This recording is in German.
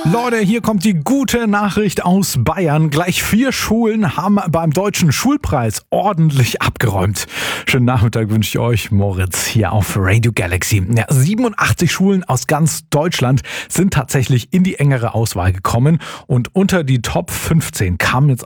Leute, hier kommt die gute Nachricht aus Bayern. Gleich 4 Schulen haben beim Deutschen Schulpreis ordentlich abgeräumt. Schönen Nachmittag wünsche ich euch, Moritz, hier auf Radio Galaxy. Ja, 87 Schulen aus ganz Deutschland sind tatsächlich in die engere Auswahl gekommen und unter die Top 15 kamen jetzt